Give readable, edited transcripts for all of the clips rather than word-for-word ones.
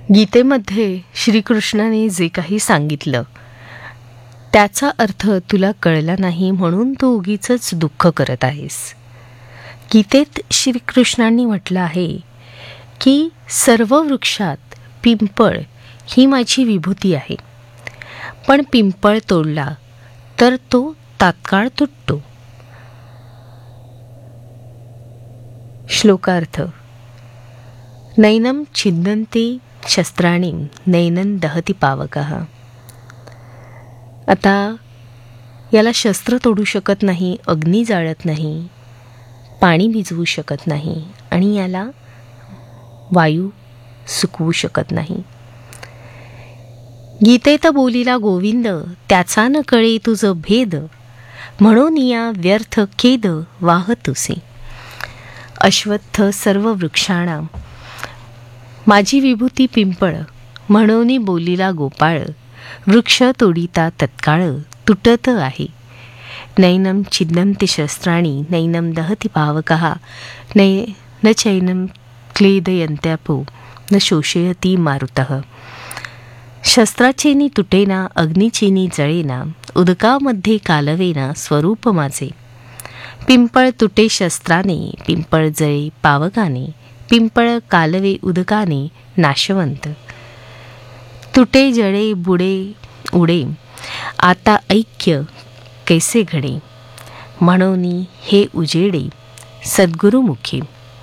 गीतेमध्ये श्रीकृष्णाने जे काही सांगितलं त्याचा अर्थ तुला कळला नाही म्हणून तू उगीचच दुःख करत आहेस. गीतेत श्रीकृष्णांनी म्हटलं आहे की सर्व वृक्षात पिंपळ ही माझी विभूती आहे, पण पिंपळ तोडला तर तो तात्काळ तुटतो. श्लोकार्थ. नैनं छिन्दन्ति शस्त्राणि नैनं दहति पावकः. आता याला शस्त्र तोडू शकत नाही, अग्नी जाळत नाही, पाणी भिजवू शकत नाही आणि याला वायू सुकवू शकत नाही. गीतेत बोलिला गोविंद त्याचा न कळे तुझ भेद, म्हणून या व्यर्थ खेद वाह तुसे. अश्वत्थ सर्व वृक्षाणा माझी विभूती पिंपळ, म्हणून बोलिला गोपाळ वृक्ष तोडिता तत्काळ तुटत आहे. नैनं छिन्दन्ति शस्त्राणि नैनं दहति पावकः न चैनं क्लेदयन्त्यापो न शोषयति मारुतः. शस्त्राचेनी तुटेना अग्नीचेनी जळेना उदकामध्ये कालवेना स्वरूप माझे. पिंपळ तुटे शस्त्राने पिंपळ जळे पावकाने, पिंपळ कालवे उदकाने नाशवंत. तुटे जळे बुडे उडे आता ऐक्य कैसे घडे, म्हणून हे उजेडे सद्गुरुमुखी.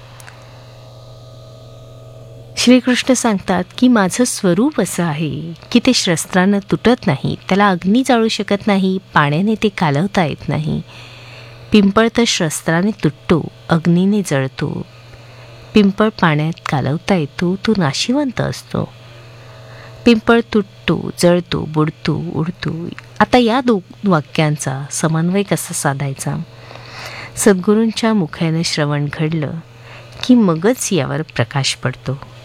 श्रीकृष्ण सांगतात की माझं स्वरूप असं आहे की ते शस्त्रानं तुटत नाही, त्याला अग्नी जाळू शकत नाही, पाण्याने ते कालवता येत नाही. पिंपळ तर शस्त्राने तुटतो, अग्नीने जळतो. पिंपळ पाण्यात कालवता येतो, तो नाशिवंत असतो. पिंपळ तुटतो, जळतो, बुडतो, उडतो. आता या दोन वाक्यांचा समन्वय कसा साधायचा? सद्गुरूंच्या मुखाने श्रवण घडलं की मगच यावर प्रकाश पडतो.